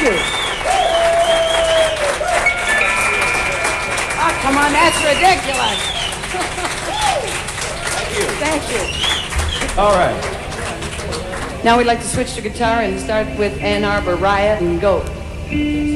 you. Oh, come on, that's ridiculous. Thank you. All right. Now we'd like to switch to guitar and start with Ann Arbor Riot and go.